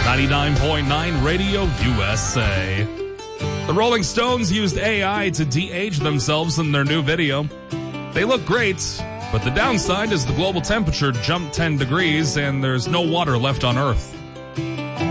99.9 Radio USA. The Rolling Stones used AI to de-age themselves in their new video. They look great, but the downside is the global temperature jumped 10 degrees and there's no water left on Earth.